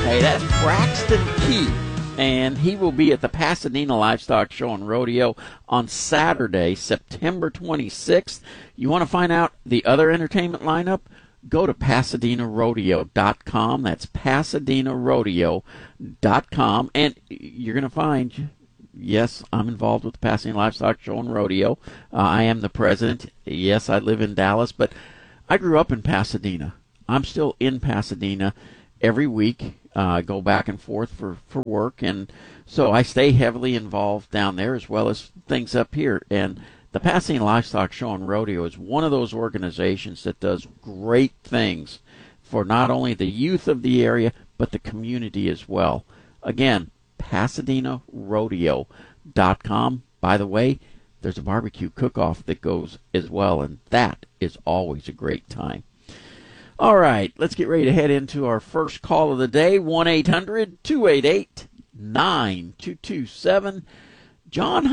Hey, that's Braxton Key, and he will be at the Pasadena Livestock Show and Rodeo on Saturday, September 26th. You want to find out the other entertainment lineup? Go to PasadenaRodeo.com. That's PasadenaRodeo.com, and you're going to find, yes, I'm involved with the Pasadena Livestock Show and Rodeo. I am the president. Yes, I live in Dallas, but I grew up in Pasadena. I'm still in Pasadena every week. I go back and forth for work, and so I stay heavily involved down there as well as things up here. And the Pasadena Livestock Show and Rodeo is one of those organizations that does great things for not only the youth of the area, but the community as well. Again, PasadenaRodeo.com. By the way, there's a barbecue cook-off that goes as well, and that is always a great time. All right, let's get ready to head into our first call of the day, 1-800-288-9227. John,